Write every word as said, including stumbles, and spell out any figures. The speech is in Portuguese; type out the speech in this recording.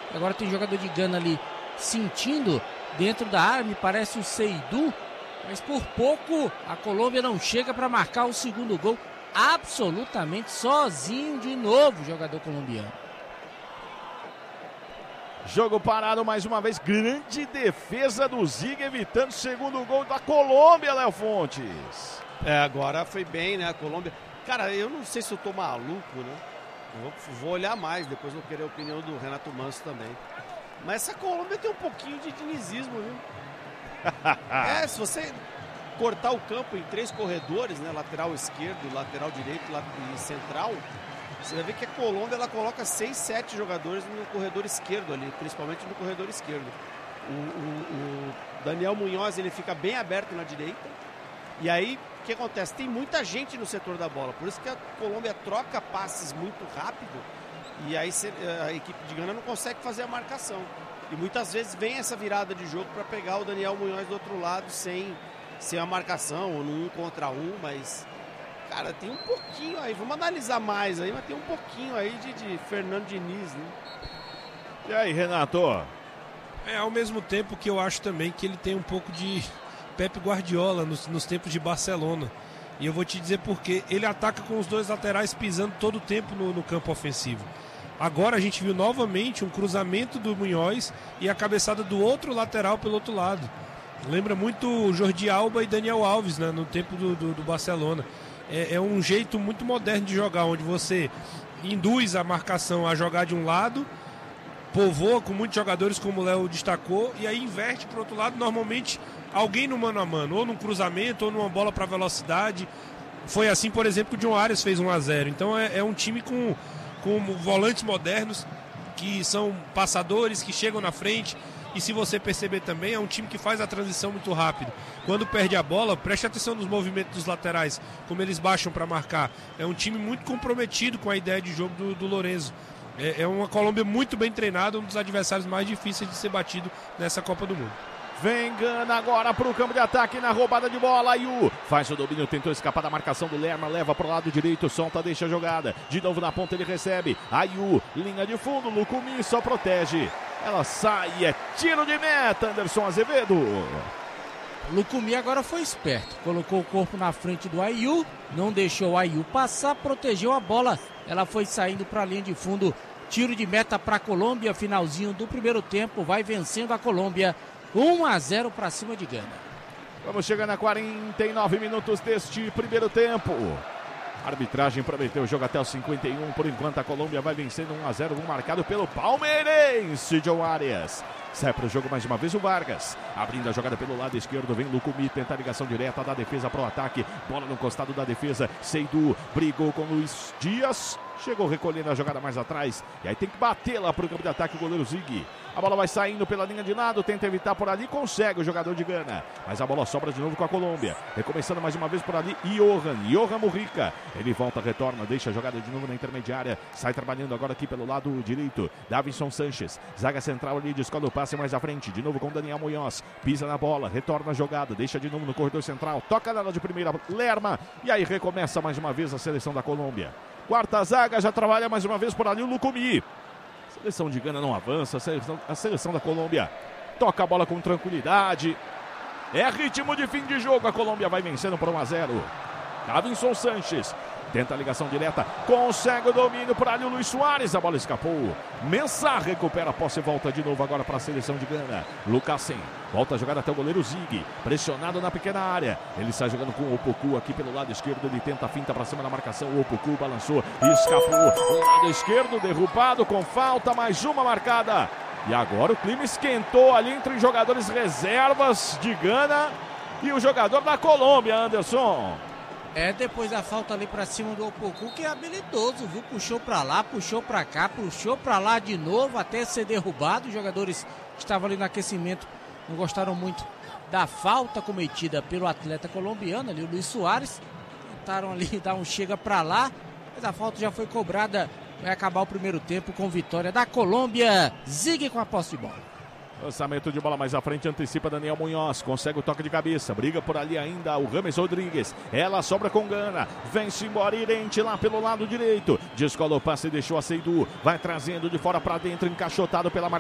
Agora tem jogador de Gana ali sentindo dentro da área, me parece o Seydou, mas por pouco a Colômbia não chega para marcar o segundo gol, absolutamente sozinho de novo o jogador colombiano. Jogo parado mais uma vez, grande defesa do Zigue, evitando o segundo gol da Colômbia, Léo Fontes. É, agora foi bem, né, a Colômbia. Cara, eu não sei se eu tô maluco, né? Eu vou, vou olhar mais, depois vou querer a opinião do Renato Manso também. Mas essa Colômbia tem um pouquinho de dinizismo, viu? É, se você cortar o campo em três corredores, né, lateral esquerdo, lateral direito e central, você vai ver que a Colômbia ela coloca seis, sete jogadores no corredor esquerdo ali, principalmente no corredor esquerdo. O, o, o Daniel Munhoz, ele fica bem aberto na direita. E aí, o que acontece? Tem muita gente no setor da bola, por isso que a Colômbia troca passes muito rápido e aí a equipe de Gana não consegue fazer a marcação. E muitas vezes vem essa virada de jogo para pegar o Daniel Munhoz do outro lado sem, sem a marcação, ou no um contra um, mas... Cara, tem um pouquinho aí, vamos analisar mais aí, mas tem um pouquinho aí de, de Fernando Diniz, né? E aí, Renato? É, ao mesmo tempo que eu acho também que ele tem um pouco de Pep Guardiola nos, nos tempos de Barcelona. E eu vou te dizer por quê. Ele ataca com os dois laterais pisando todo o tempo no, no campo ofensivo. Agora a gente viu novamente um cruzamento do Munhoz e a cabeçada do outro lateral pelo outro lado. Lembra muito Jordi Alba e Daniel Alves, né, no tempo do, do, do Barcelona. É, é um jeito muito moderno de jogar, onde você induz a marcação a jogar de um lado, povoa com muitos jogadores, como o Léo destacou, e aí inverte para o outro lado, normalmente alguém no mano a mano, ou num cruzamento, ou numa bola para velocidade. Foi assim, por exemplo, que o John Arias fez um a zero. Então é, é um time com, com volantes modernos, que são passadores, que chegam na frente. E se você perceber também, é um time que faz a transição muito rápido. Quando perde a bola, preste atenção nos movimentos dos laterais, como eles baixam para marcar. É um time muito comprometido com a ideia de jogo do, do Lorenzo. É, é uma Colômbia muito bem treinada, um dos adversários mais difíceis de ser batido nessa Copa do Mundo. Vem Gana agora para o campo de ataque na roubada de bola. Ayew faz o domínio, tentou escapar da marcação do Lerma, leva para o lado direito, solta, deixa a jogada. De novo na ponta ele recebe. Ayew, linha de fundo, Lucumí só protege. Ela sai, é tiro de meta, Anderson Azevedo. Lucumí agora foi esperto, colocou o corpo na frente do Ayew, não deixou o Ayew passar, protegeu a bola. Ela foi saindo para a linha de fundo. Tiro de meta para a Colômbia, finalzinho do primeiro tempo, vai vencendo a Colômbia. um a zero para cima de Gana. Vamos chegando a quarenta e nove minutos deste primeiro tempo. A arbitragem prometeu o jogo até os cinquenta e um. Por enquanto a Colômbia vai vencendo um a zero. Um marcado pelo palmeirense John Arias. Sai para o jogo mais uma vez o Vargas. Abrindo a jogada pelo lado esquerdo. Vem Lucumí, tenta a ligação direta da defesa para o ataque. Bola no costado da defesa. Seydou brigou com Luiz Dias. Chegou recolhendo a jogada mais atrás. E aí tem que bater lá para o campo de ataque o goleiro Zigue. A bola vai saindo pela linha de lado. Tenta evitar por ali. Consegue o jogador de Gana. Mas a bola sobra de novo com a Colômbia. Recomeçando mais uma vez por ali. Johan. Johan Murica. Ele volta, retorna. Deixa a jogada de novo na intermediária. Sai trabalhando agora aqui pelo lado direito. Davinson Sanches. Zaga central ali. Descola o passe mais à frente. De novo com Daniel Munhoz. Pisa na bola. Retorna a jogada. Deixa de novo no corredor central. Toca nela de primeira. Lerma. E aí recomeça mais uma vez a seleção da Colômbia. Quarta zaga, já trabalha mais uma vez por ali o Lucumí. A seleção de Gana não avança, a seleção, a seleção da Colômbia toca a bola com tranquilidade. É ritmo de fim de jogo, a Colômbia vai vencendo por um a zero. Davinson Sanches tenta a ligação direta, consegue o domínio por ali o Luiz Soares, a bola escapou. Mensah recupera a posse e volta de novo agora para a seleção de Gana. Lucasen volta a jogada até o goleiro Zigue, pressionado na pequena área. Ele sai jogando com o Opoku aqui pelo lado esquerdo, ele tenta a finta para cima da marcação. O Opoku balançou e escapou. O lado esquerdo derrubado com falta, mais uma marcada. E agora o clima esquentou ali entre os jogadores reservas de Gana e o jogador da Colômbia, Anderson. É, depois da falta ali pra cima do Opoku, que é habilidoso, viu? Puxou pra lá, puxou pra cá, puxou pra lá de novo, até ser derrubado. Os jogadores que estavam ali no aquecimento não gostaram muito da falta cometida pelo atleta colombiano, ali o Luiz Soares. Tentaram ali dar um chega pra lá, mas a falta já foi cobrada. Vai acabar o primeiro tempo com vitória da Colômbia. Zigue com a posse de bola. Lançamento de bola mais à frente, antecipa Daniel Munhoz, consegue o toque de cabeça, briga por ali ainda o Rames Rodrigues, ela sobra com Gana, vem-se embora Irente lá pelo lado direito, descola o passe e deixou a Seydou, vai trazendo de fora para dentro, encaixotado pela marcação.